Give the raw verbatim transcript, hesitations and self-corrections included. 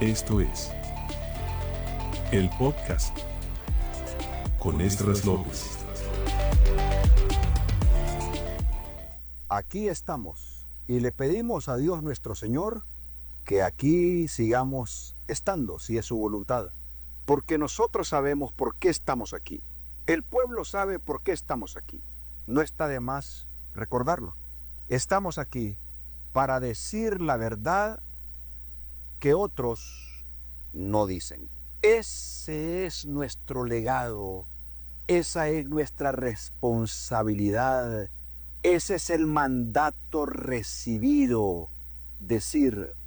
Esto es el podcast con Esdras López. Aquí estamos y le pedimos a Dios nuestro Señor que aquí sigamos estando, si es su voluntad, porque nosotros sabemos por qué estamos aquí. El pueblo sabe por qué estamos aquí. No está de más recordarlo. Estamos aquí para decir la verdad que otros no dicen. Ese es nuestro legado, esa es nuestra responsabilidad, ese es el mandato recibido, decir